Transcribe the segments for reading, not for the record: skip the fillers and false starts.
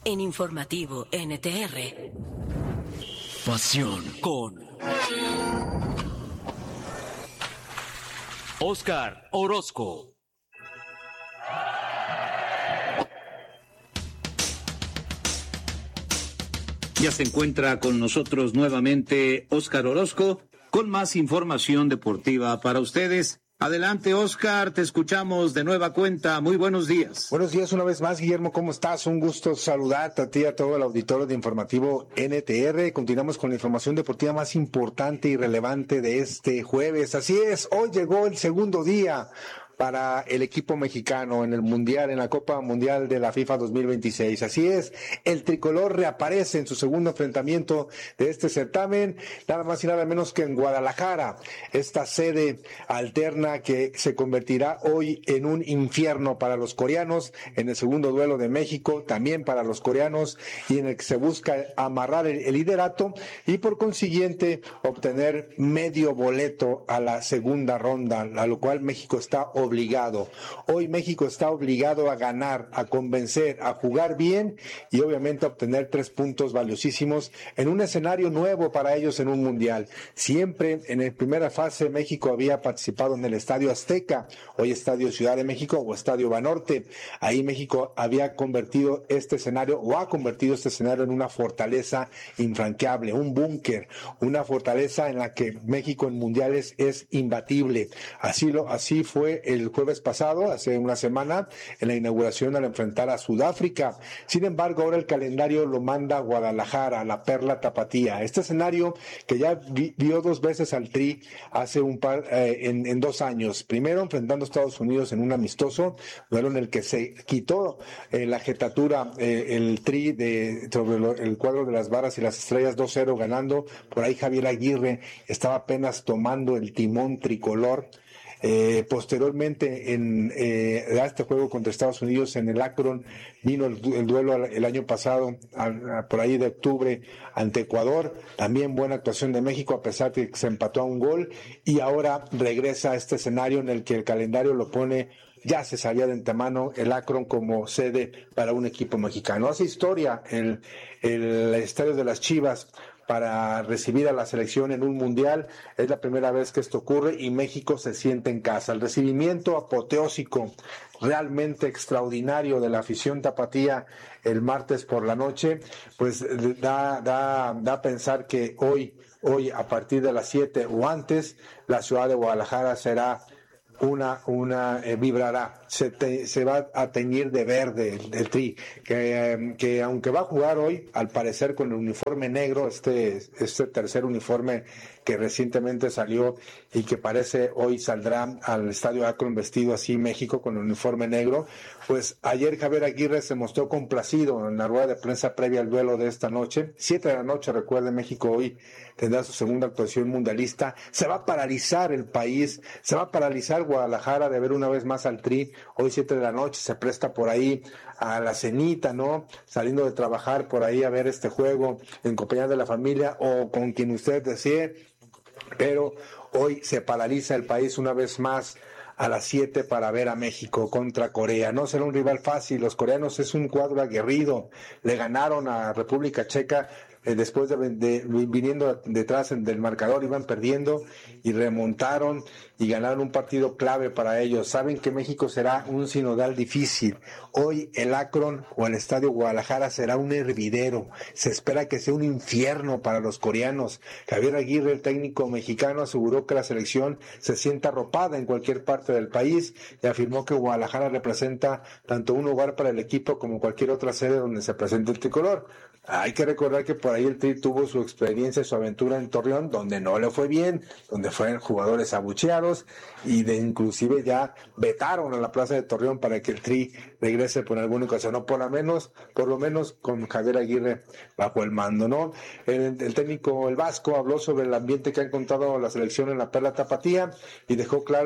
en Informativo NTR. Pasión con Óscar Orozco. Ya se encuentra con nosotros nuevamente Óscar Orozco con más información deportiva para ustedes. Adelante, Óscar, te escuchamos de nueva cuenta. Muy buenos días. Buenos días una vez más, Guillermo. ¿Cómo estás? Un gusto saludarte a ti y a todo el auditorio de Informativo NTR. Continuamos con la información deportiva más importante y relevante de este jueves. Así es, hoy llegó el segundo día para el equipo mexicano en el Mundial, en la Copa Mundial de la FIFA 2026. Así es, el tricolor reaparece en su segundo enfrentamiento de este certamen, nada más y nada menos que en Guadalajara, esta sede alterna que se convertirá hoy en un infierno para los coreanos, en el segundo duelo de México, también para los coreanos, y en el que se busca amarrar el liderato y por consiguiente obtener medio boleto a la segunda ronda, a lo cual México está obligado. Hoy México está obligado a ganar, a convencer, a jugar bien y obviamente a obtener 3 puntos valiosísimos en un escenario nuevo para ellos en un mundial. Siempre en la primera fase México había participado en el Estadio Azteca, hoy Estadio Ciudad de México o Estadio Banorte. Ahí México había convertido este escenario o ha convertido este escenario en una fortaleza infranqueable, un búnker, una fortaleza en la que México en mundiales es imbatible. Así fue el jueves pasado, hace una semana, en la inauguración al enfrentar a Sudáfrica. Sin embargo, ahora el calendario lo manda a Guadalajara, a la Perla Tapatía. Este escenario que ya vio 2 veces al Tri hace en 2 años. Primero enfrentando a Estados Unidos en un amistoso, duelo en el que se quitó la jetatura, el Tri sobre el cuadro de las varas y las estrellas, 2-0 ganando. Por ahí Javier Aguirre estaba apenas tomando el timón tricolor. Posteriormente a este juego contra Estados Unidos en el Akron vino el duelo el año pasado, por ahí de octubre, ante Ecuador. También buena actuación de México a pesar de que se empató a un gol, y ahora regresa a este escenario en el que el calendario lo pone, ya se sabía de antemano, el Akron como sede para un equipo mexicano. Hace historia el estadio de las Chivas para recibir a la selección en un mundial. Es la primera vez que esto ocurre y México se siente en casa. El recibimiento apoteósico, realmente extraordinario de la afición tapatía el martes por la noche, pues da a pensar que hoy a partir de las 7 o antes, la ciudad de Guadalajara será vibrará, se va a teñir de verde el Tri, que aunque va a jugar hoy, al parecer con el uniforme negro, este tercer uniforme que recientemente salió y que parece hoy saldrá al Estadio Akron vestido así México con el uniforme negro. Pues ayer Javier Aguirre se mostró complacido en la rueda de prensa previa al duelo de esta noche. 7 de la noche, recuerde, México hoy tendrá su segunda actuación mundialista. Se va a paralizar el país, se va a paralizar Guadalajara de ver una vez más al Tri. Hoy 7 de la noche se presta por ahí a la cenita, ¿no? Saliendo de trabajar por ahí a ver este juego en compañía de la familia o con quien usted desee. Pero hoy se paraliza el país una vez más a las 7 para ver a México contra Corea. No será un rival fácil, los coreanos es un cuadro aguerrido, le ganaron a República Checa después de viniendo detrás del marcador, iban perdiendo y remontaron y ganaron un partido clave para ellos. Saben que México será un sinodal difícil. Hoy el Akron o el Estadio Guadalajara será un hervidero. Se espera que sea un infierno para los coreanos. Javier Aguirre, el técnico mexicano, aseguró que la selección se sienta arropada en cualquier parte del país y afirmó que Guadalajara representa tanto un lugar para el equipo como cualquier otra sede donde se presente el tricolor. Hay que recordar que por ahí el Tri tuvo su experiencia, su aventura en Torreón, donde no le fue bien, donde fueron jugadores abucheados y inclusive ya vetaron a la plaza de Torreón para que el Tri regrese por alguna ocasión, o por lo menos con Javier Aguirre bajo el mando, ¿no? El técnico, el vasco, habló sobre el ambiente que ha encontrado la selección en la Perla Tapatía y dejó claro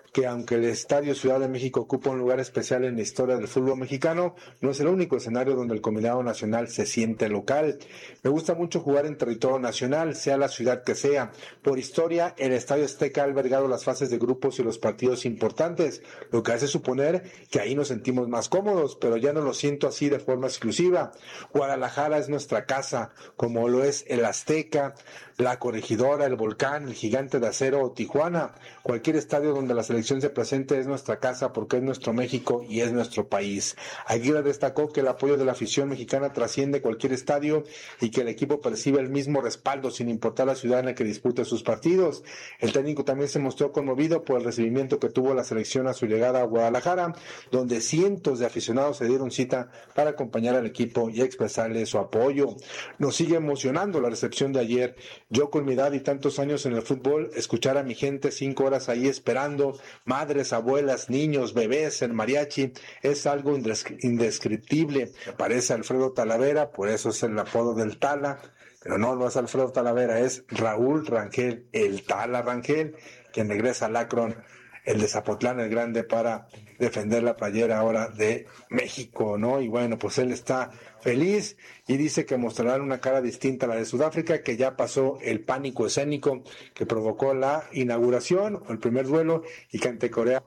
que aunque el Estadio Ciudad de México ocupa un lugar especial en la historia del fútbol mexicano, no es el único escenario donde el combinado nacional se siente local. Me gusta mucho jugar en territorio nacional, sea la ciudad que sea. Por historia, el Estadio Azteca ha albergado las fases de grupos y los partidos importantes, lo que hace suponer que ahí nos sentimos más cómodos, pero ya no lo siento así de forma exclusiva. Guadalajara es nuestra casa, como lo es el Azteca, la Corregidora, el Volcán, el Gigante de Acero o Tijuana. Cualquier estadio donde la selección se presente es nuestra casa porque es nuestro México y es nuestro país. Aguirre destacó que el apoyo de la afición mexicana trasciende cualquier estadio y que el equipo percibe el mismo respaldo sin importar la ciudad en la que dispute sus partidos. El técnico también se mostró conmovido por el recibimiento que tuvo la selección a su llegada a Guadalajara, donde cientos de aficionados se dieron cita para acompañar al equipo y expresarle su apoyo. Nos sigue emocionando la recepción de ayer. Yo con mi edad y tantos años en el fútbol, escuchar a mi gente 5 horas ahí esperando, madres, abuelas, niños, bebés, el mariachi, es algo indescriptible. Me parece Alfredo Talavera, por eso es el apodo del Tala, pero no es Alfredo Talavera, es Raúl Rangel, el Tala Rangel, quien regresa al Akron, el de Zapotlán el Grande, para defender la playera ahora de México, ¿no? Y bueno, pues él está feliz y dice que mostrarán una cara distinta a la de Sudáfrica, que ya pasó el pánico escénico que provocó la inauguración, o el primer duelo, y que ante Corea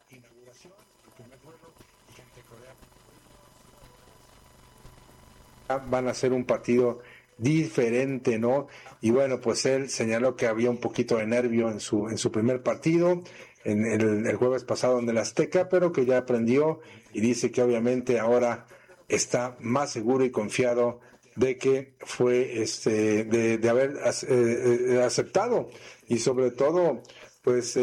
van a hacer un partido diferente, ¿no? Y bueno, pues él señaló que había un poquito de nervio en su primer partido, en el jueves pasado en el Azteca, pero que ya aprendió y dice que obviamente ahora está más seguro y confiado de que fue de haber aceptado y sobre todo pues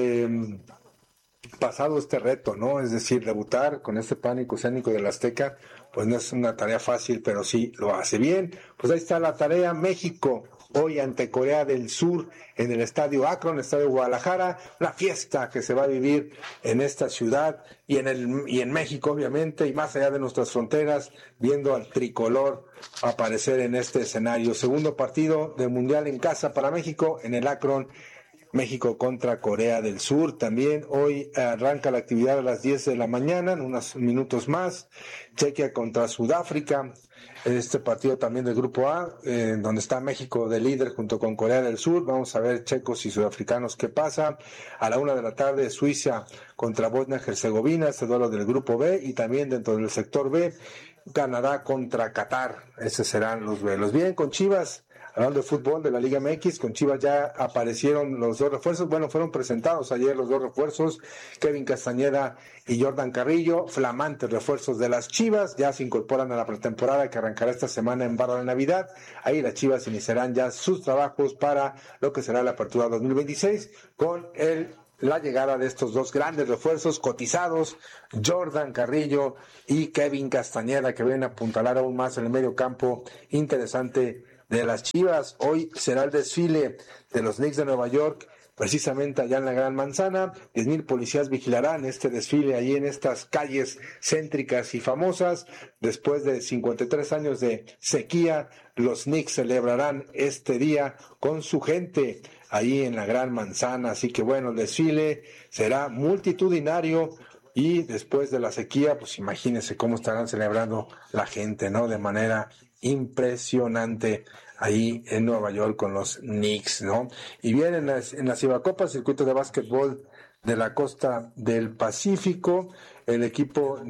pasado este reto, ¿no? Es decir, debutar con este pánico escénico del Azteca, pues no es una tarea fácil, pero sí lo hace bien. Pues ahí está la tarea. México hoy ante Corea del Sur en el Estadio Akron, Estadio Guadalajara, la fiesta que se va a vivir en esta ciudad y en México, obviamente, y más allá de nuestras fronteras, viendo al tricolor aparecer en este escenario. Segundo partido del Mundial en casa para México en el Akron. México contra Corea del Sur. También hoy arranca la actividad a las 10 de la mañana, en unos minutos más. Chequia contra Sudáfrica. Este partido también del Grupo A, donde está México de líder junto con Corea del Sur. Vamos a ver checos y sudafricanos qué pasa. A la 1 de la tarde, Suiza contra Bosnia-Herzegovina, este duelo del Grupo B. Y también dentro del sector B, Canadá contra Qatar. Esos serán los duelos. Bien, con Chivas. Hablando de fútbol de la Liga MX, con Chivas ya aparecieron los dos refuerzos, fueron presentados ayer los dos refuerzos, Kevin Castañeda y Jordan Carrillo, flamantes refuerzos de las Chivas, ya se incorporan a la pretemporada que arrancará esta semana en Barra de Navidad. Ahí las Chivas iniciarán ya sus trabajos para lo que será la apertura 2026 con la llegada de estos dos grandes refuerzos cotizados, Jordan Carrillo y Kevin Castañeda, que vienen a apuntalar aún más en el medio campo interesante de las Chivas. Hoy será el desfile de los Knicks de Nueva York, precisamente allá en la Gran Manzana. 10,000 policías vigilarán este desfile allí en estas calles céntricas y famosas. Después de 53 años de sequía, los Knicks celebrarán este día con su gente ahí en la Gran Manzana. Así que bueno, el desfile será multitudinario. Y después de la sequía, pues imagínense cómo estarán celebrando la gente, ¿no? De manera impresionante ahí en Nueva York con los Knicks, ¿no? Y bien, en la Cibacopa, circuito de básquetbol de la costa del Pacífico, el equipo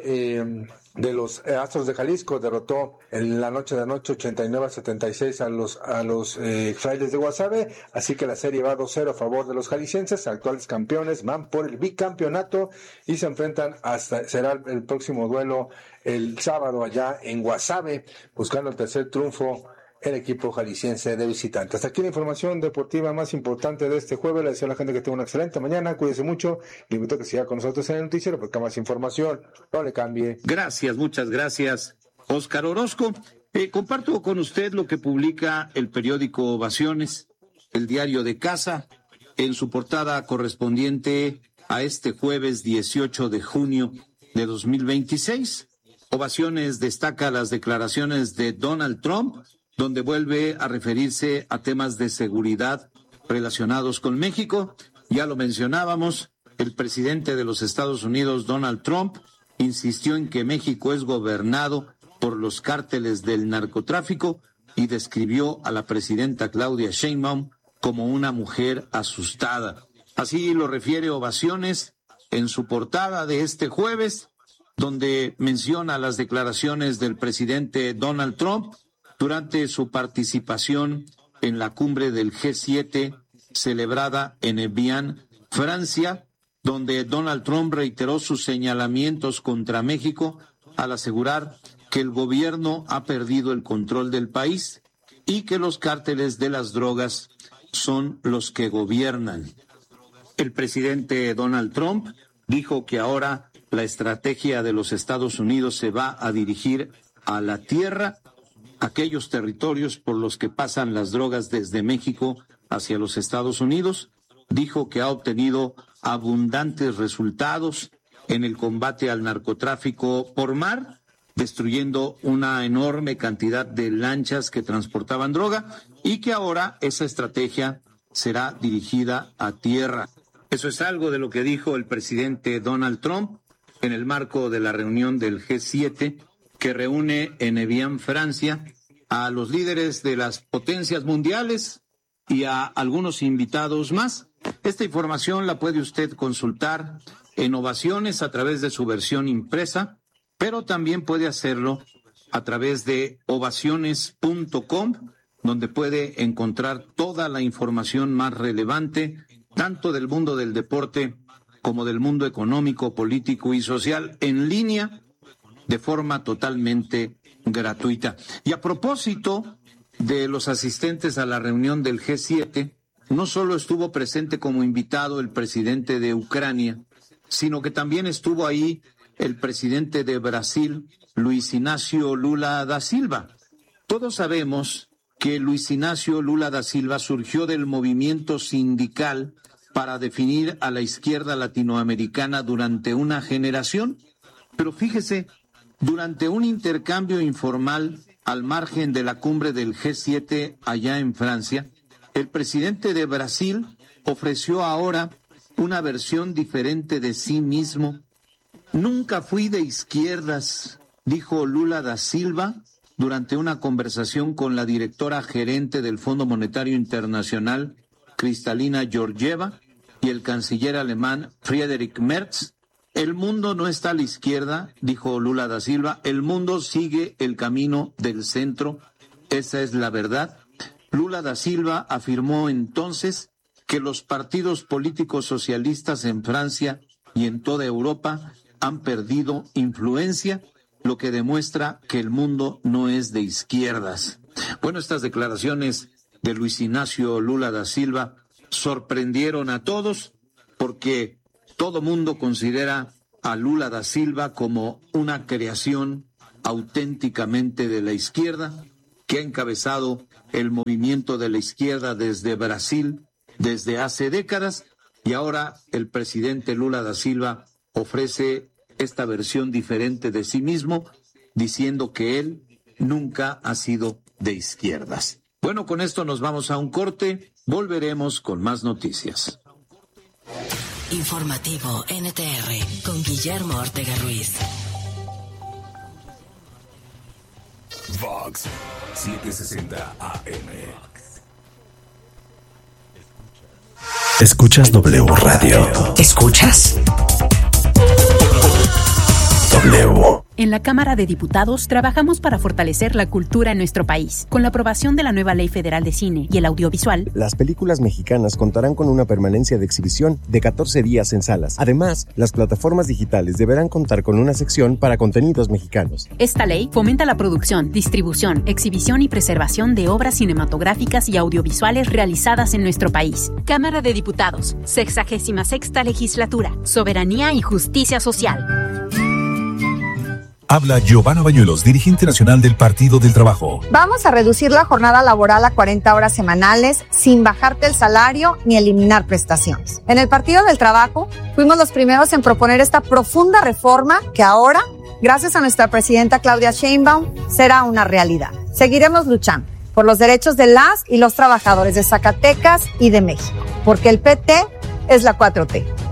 de los Astros de Jalisco derrotó en la noche de anoche 89-76 a los Frailes de Guasave, así que la serie va 2-0 a favor de los jaliscienses, actuales campeones, van por el bicampeonato y se enfrentan será el próximo duelo el sábado allá en Guasave, buscando el tercer triunfo el equipo jalisciense de visitantes. Hasta aquí la información deportiva más importante de este jueves. Le deseo a la gente que tenga una excelente mañana, cuídese mucho, le invito a que siga con nosotros en el noticiero porque más información, no le cambie. Gracias, muchas gracias, Óscar Orozco. Comparto con usted lo que publica el periódico Ovaciones, el diario de casa, en su portada correspondiente a este jueves 18 de junio de 2026. Ovaciones destaca las declaraciones de Donald Trump, donde vuelve a referirse a temas de seguridad relacionados con México. Ya lo mencionábamos, el presidente de los Estados Unidos, Donald Trump, insistió en que México es gobernado por los cárteles del narcotráfico y describió a la presidenta Claudia Sheinbaum como una mujer asustada. Así lo refiere Ovaciones en su portada de este jueves, donde menciona las declaraciones del presidente Donald Trump durante su participación en la cumbre del G7 celebrada en Evian, Francia, donde Donald Trump reiteró sus señalamientos contra México al asegurar que el gobierno ha perdido el control del país y que los cárteles de las drogas son los que gobiernan. El presidente Donald Trump dijo que ahora la estrategia de los Estados Unidos se va a dirigir a la tierra, aquellos territorios por los que pasan las drogas desde México hacia los Estados Unidos. Dijo que ha obtenido abundantes resultados en el combate al narcotráfico por mar, destruyendo una enorme cantidad de lanchas que transportaban droga, y que ahora esa estrategia será dirigida a tierra. Eso es algo de lo que dijo el presidente Donald Trump en el marco de la reunión del G7 que reúne en Evian, Francia, a los líderes de las potencias mundiales y a algunos invitados más. Esta información la puede usted consultar en Ovaciones a través de su versión impresa, pero también puede hacerlo a través de ovaciones.com, donde puede encontrar toda la información más relevante, tanto del mundo del deporte como del mundo económico, político y social, en línea, de forma totalmente gratuita. Y a propósito de los asistentes a la reunión del G7, no solo estuvo presente como invitado el presidente de Ucrania, sino que también estuvo ahí el presidente de Brasil, Luis Inácio Lula da Silva. Todos sabemos que Luis Inácio Lula da Silva surgió del movimiento sindical para definir a la izquierda latinoamericana durante una generación. Pero fíjese, durante un intercambio informal al margen de la cumbre del G7 allá en Francia, el presidente de Brasil ofreció ahora una versión diferente de sí mismo. Nunca fui de izquierdas, dijo Lula da Silva durante una conversación con la directora gerente del Fondo Monetario Internacional, Kristalina Georgieva, y el canciller alemán Friedrich Merz. El mundo no está a la izquierda, dijo Lula da Silva, el mundo sigue el camino del centro, esa es la verdad. Lula da Silva afirmó entonces que los partidos políticos socialistas en Francia y en toda Europa han perdido influencia, lo que demuestra que el mundo no es de izquierdas. Bueno, estas declaraciones de Luis Inácio Lula da Silva sorprendieron a todos porque todo mundo considera a Lula da Silva como una creación auténticamente de la izquierda, que ha encabezado el movimiento de la izquierda desde Brasil desde hace décadas, y ahora el presidente Lula da Silva ofrece esta versión diferente de sí mismo, diciendo que él nunca ha sido de izquierdas. Bueno, con esto nos vamos a un corte, volveremos con más noticias. Informativo NTR con Guillermo Ortega Ruiz. Vox 760 AM. Escuchas W Radio. ¿Escuchas? W. En la Cámara de Diputados trabajamos para fortalecer la cultura en nuestro país. Con la aprobación de la nueva Ley Federal de Cine y el Audiovisual, las películas mexicanas contarán con una permanencia de exhibición de 14 días en salas. Además, las plataformas digitales deberán contar con una sección para contenidos mexicanos. Esta ley fomenta la producción, distribución, exhibición y preservación de obras cinematográficas y audiovisuales realizadas en nuestro país. Cámara de Diputados, 66ª Legislatura, Soberanía y Justicia Social. Habla Giovanna Bañuelos, dirigente nacional del Partido del Trabajo. Vamos a reducir la jornada laboral a 40 horas semanales sin bajarte el salario ni eliminar prestaciones. En el Partido del Trabajo fuimos los primeros en proponer esta profunda reforma que ahora, gracias a nuestra presidenta Claudia Sheinbaum, será una realidad. Seguiremos luchando por los derechos de las y los trabajadores de Zacatecas y de México, porque el PT es la 4T.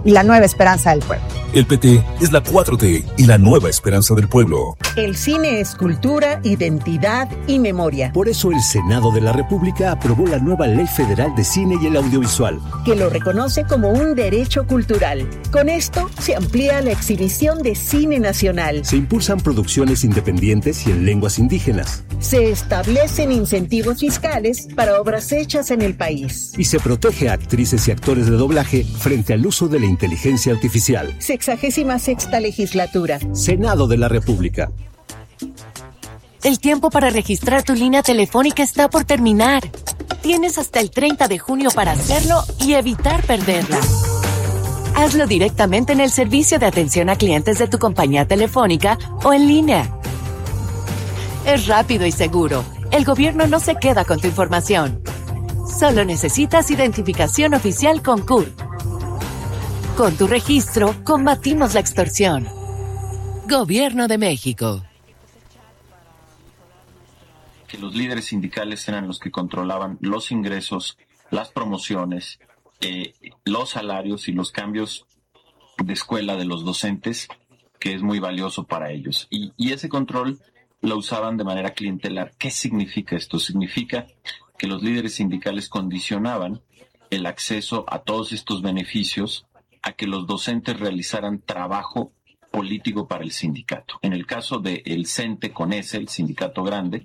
y la nueva esperanza del pueblo. El PT es la 4T y la nueva esperanza del pueblo. El cine es cultura, identidad y memoria. Por eso el Senado de la República aprobó la nueva Ley Federal de Cine y el Audiovisual, que lo reconoce como un derecho cultural. Con esto se amplía la exhibición de cine nacional. Se impulsan producciones independientes y en lenguas indígenas. Se establecen incentivos fiscales para obras hechas en el país. Y se protege a actrices y actores de doblaje frente al uso de la inteligencia artificial. 66ª legislatura. Senado de la República. El tiempo para registrar tu línea telefónica está por terminar. Tienes hasta el 30 de junio para hacerlo y evitar perderla. Hazlo directamente en el servicio de atención a clientes de tu compañía telefónica o en línea. Es rápido y seguro. El gobierno no se queda con tu información. Solo necesitas identificación oficial con CURP. Con tu registro, combatimos la extorsión. Gobierno de México. Que los líderes sindicales eran los que controlaban los ingresos, las promociones, los salarios y los cambios de escuela de los docentes, que es muy valioso para ellos. Y ese control lo usaban de manera clientelar. ¿Qué significa esto? Significa que los líderes sindicales condicionaban el acceso a todos estos beneficios a que los docentes realizaran trabajo político para el sindicato. En el caso del CENTE con ese, el sindicato grande,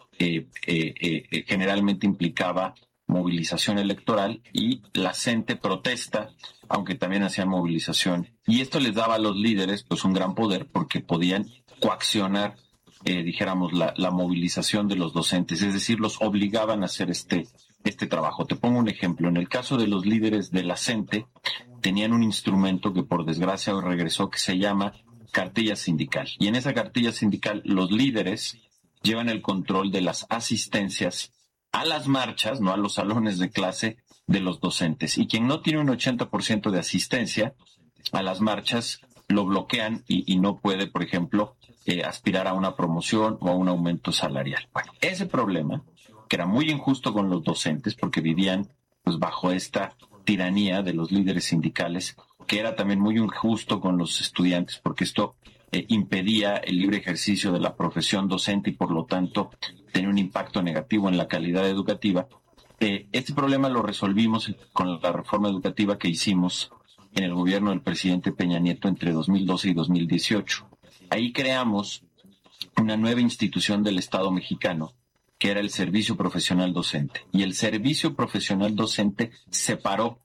generalmente implicaba movilización electoral y la CENTE protesta, aunque también hacían movilización. Y esto les daba a los líderes pues un gran poder porque podían coaccionar, dijéramos, la movilización de los docentes, es decir, los obligaban a hacer este trabajo. Te pongo un ejemplo. En el caso de los líderes de la CENTE, tenían un instrumento que por desgracia hoy regresó que se llama cartilla sindical. Y en esa cartilla sindical los líderes llevan el control de las asistencias a las marchas, no a los salones de clase de los docentes. Y quien no tiene un 80% de asistencia a las marchas lo bloquean y no puede, por ejemplo, aspirar a una promoción o a un aumento salarial. Bueno, ese problema, que era muy injusto con los docentes porque vivían pues bajo esta tiranía de los líderes sindicales, que era también muy injusto con los estudiantes porque esto impedía el libre ejercicio de la profesión docente y por lo tanto tenía un impacto negativo en la calidad educativa. Este problema lo resolvimos con la reforma educativa que hicimos en el gobierno del presidente Peña Nieto entre 2012 y 2018. Ahí creamos una nueva institución del Estado mexicano, que era el Servicio Profesional Docente. Y el Servicio Profesional Docente separó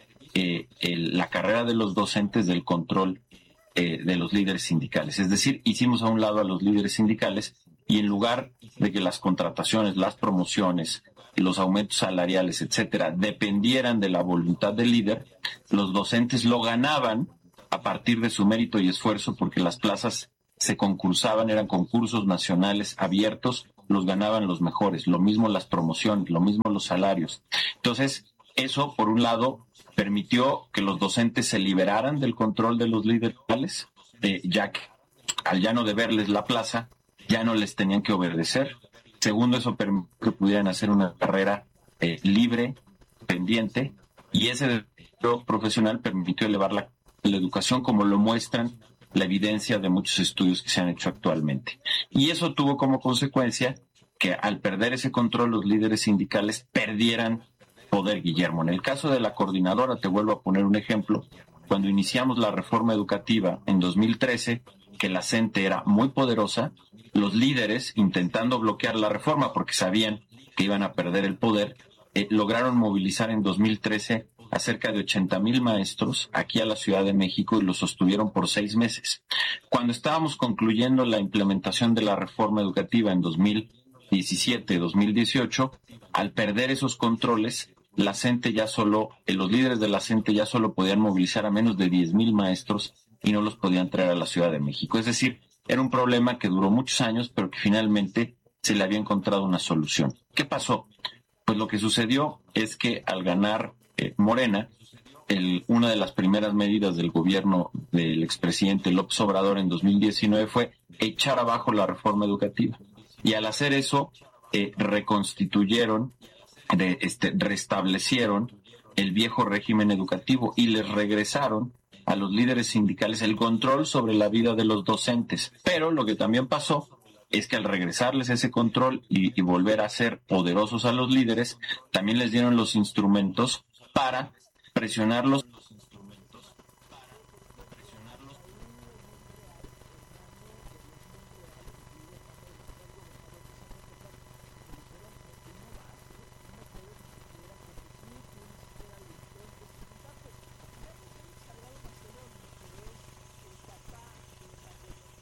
la carrera de los docentes del control de los líderes sindicales. Es decir, hicimos a un lado a los líderes sindicales y en lugar de que las contrataciones, las promociones, los aumentos salariales, etcétera, dependieran de la voluntad del líder, los docentes lo ganaban a partir de su mérito y esfuerzo porque las plazas se concursaban, eran concursos nacionales abiertos, los ganaban los mejores, lo mismo las promociones, lo mismo los salarios. Entonces, eso, por un lado, permitió que los docentes se liberaran del control de los líderes, ya que al ya no deberles la plaza, ya no les tenían que obedecer. Segundo, eso permitió que pudieran hacer una carrera libre, pendiente, y ese desarrollo profesional permitió elevar la educación como lo muestran la evidencia de muchos estudios que se han hecho actualmente. Y eso tuvo como consecuencia que al perder ese control los líderes sindicales perdieran poder, Guillermo. En el caso de la coordinadora, te vuelvo a poner un ejemplo, cuando iniciamos la reforma educativa en 2013, que la CENTE era muy poderosa, los líderes, intentando bloquear la reforma porque sabían que iban a perder el poder, lograron movilizar en 2013 a cerca de 80,000 maestros aquí a la Ciudad de México y lo sostuvieron por 6 meses. Cuando estábamos concluyendo la implementación de la reforma educativa en 2017-2018, al perder esos controles, la CENTE ya solo, los líderes de la CENTE ya solo podían movilizar a menos de 10,000 maestros y no los podían traer a la Ciudad de México. Es decir, era un problema que duró muchos años, pero que finalmente se le había encontrado una solución. ¿Qué pasó? Pues lo que sucedió es que al ganar Morena, una de las primeras medidas del gobierno del expresidente López Obrador en 2019 fue echar abajo la reforma educativa. Y al hacer eso, restablecieron el viejo régimen educativo y les regresaron a los líderes sindicales el control sobre la vida de los docentes. Pero lo que también pasó es que al regresarles ese control y volver a ser poderosos a los líderes, también les dieron los instrumentos para presionarlos